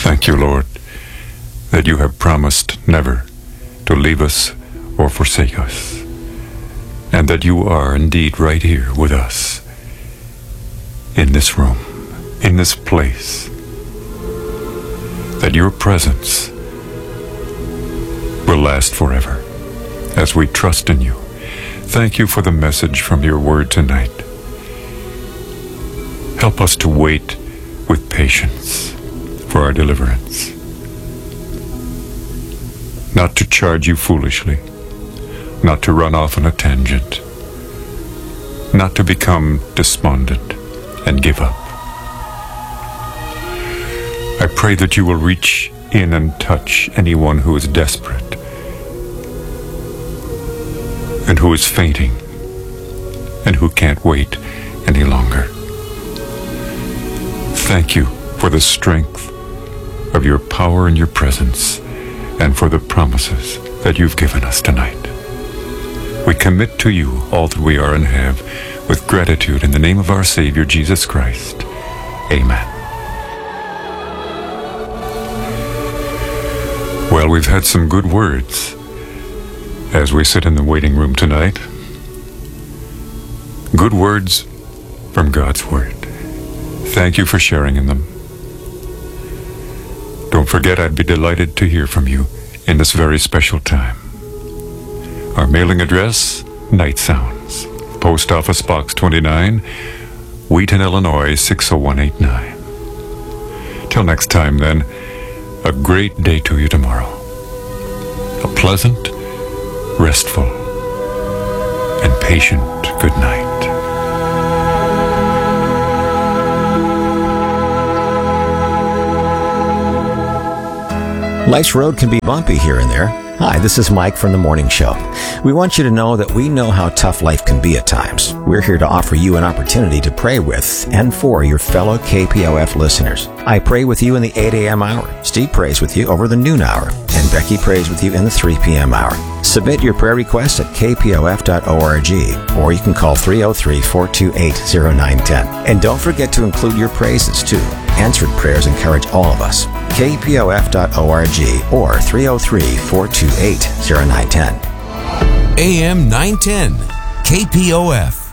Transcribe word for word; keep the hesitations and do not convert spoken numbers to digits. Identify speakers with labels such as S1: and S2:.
S1: Thank you, Lord, that you have promised never to leave us or forsake us, and that you are indeed right here with us, in this room, in this place, that your presence will last forever as we trust in you. Thank you for the message from your word tonight. Help us to wait with patience for our deliverance, not to charge you foolishly, not to run off on a tangent, not to become despondent and give up. I pray that you will reach in and touch anyone who is desperate and who is fainting and who can't wait any longer. Thank you for the strength of your power and your presence, and for the promises that you've given us tonight. We commit to you all that we are and have with gratitude in the name of our Savior, Jesus Christ. Amen. Well, we've had some good words as we sit in the waiting room tonight. Good words from God's Word. Thank you for sharing in them. Don't forget, I'd be delighted to hear from you in this very special time. Our mailing address, Night Sounds, Post Office Box twenty-nine, Wheaton, Illinois, six oh one eight nine. Till next time, then, a great day to you tomorrow. A pleasant, restful, and patient good night.
S2: Life's road can be bumpy here and there. Hi, this is Mike from The Morning Show. We want you to know that we know how tough life can be at times. We're here to offer you an opportunity to pray with and for your fellow K P O F listeners. I pray with you in the eight a.m. hour. Steve prays with you over the noon hour. And Becky prays with you in the three p.m. hour. Submit your prayer requests at k p o f dot org, or you can call three oh three, four two eight, oh nine one oh. And don't forget to include your praises, too. Answered prayers encourage all of us. k p o f dot org or three oh three, four two eight, oh nine one oh.
S3: A M nine ten, K P O F.